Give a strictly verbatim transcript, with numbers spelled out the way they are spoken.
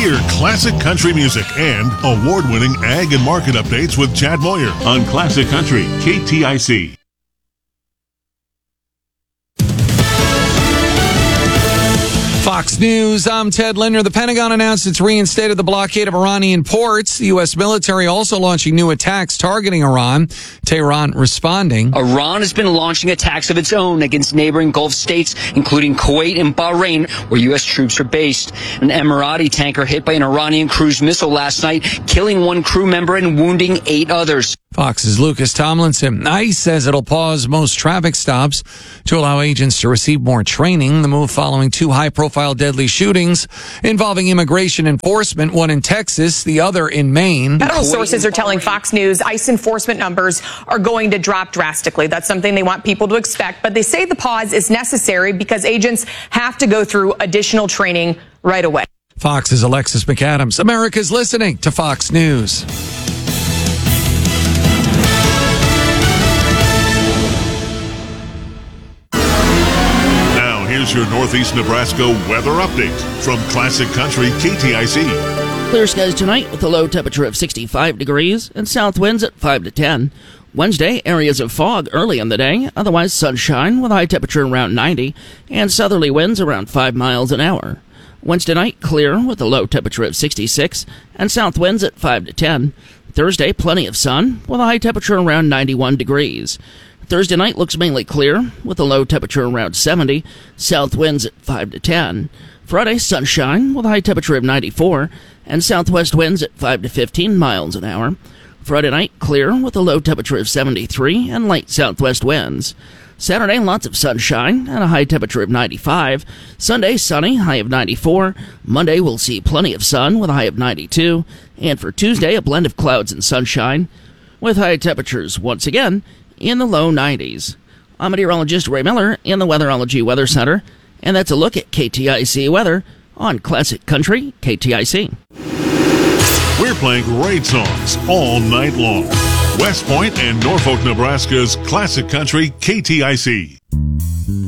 Hear classic country music and award-winning ag and market updates with Chad Moyer on Classic Country K T I C. Fox News, I'm Ted Linder. The Pentagon announced it's reinstated the blockade of Iranian ports. The U S military also launching new attacks targeting Iran. Tehran responding. Iran has been launching attacks of its own against neighboring Gulf states, including Kuwait and Bahrain, where U S troops are based. An Emirati tanker hit by an Iranian cruise missile last night, killing one crew member and wounding eight others. Fox's Lucas Tomlinson. ICE says it'll pause most traffic stops to allow agents to receive more training. The move following two high-profile deadly shootings involving immigration enforcement, one in Texas, the other in Maine. Federal sources are telling Fox News ICE enforcement numbers are going to drop drastically. That's something they want people to expect. But they say the pause is necessary because agents have to go through additional training right away. Fox's Alexis McAdams. America's listening to Fox News. Here's your Northeast Nebraska weather update from Classic Country K T I C. Clear skies tonight with a low temperature of sixty-five degrees and south winds at five to ten. Wednesday, areas of fog early in the day, otherwise sunshine with a high temperature around ninety and southerly winds around five miles an hour. Wednesday night, clear with a low temperature of sixty-six and south winds at five to ten. Thursday, plenty of sun with a high temperature around ninety-one degrees. Thursday night looks mainly clear, with a low temperature around seventy, south winds at five to ten. Friday, sunshine, with a high temperature of ninety-four, and southwest winds at five to fifteen miles an hour. Friday night, clear, with a low temperature of seventy-three, and light southwest winds. Saturday, lots of sunshine, and a high temperature of ninety-five. Sunday, sunny, high of ninety-four. Monday, we'll see plenty of sun, with a high of ninety-two. And for Tuesday, a blend of clouds and sunshine, with high temperatures, once again, in the low nineties. I'm meteorologist Ray Miller in the Weatherology Weather Center, and that's a look at K T I C weather on Classic Country K T I C. We're playing great songs all night long. West Point and Norfolk, Nebraska's Classic Country K T I C.